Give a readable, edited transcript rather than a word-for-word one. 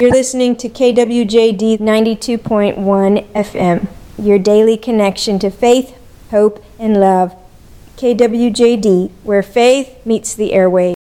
You're listening to KWJD 92.1 FM, your daily connection to faith, hope, and love. KWJD, where faith meets the airwaves.